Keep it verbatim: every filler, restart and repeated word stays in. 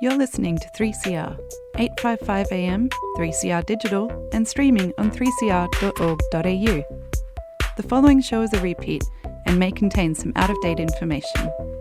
You're listening to three C R, eight fifty-five A M, three C R Digital, and streaming on three c r dot org dot a u. The following show is a repeat and may contain some out-of-date information.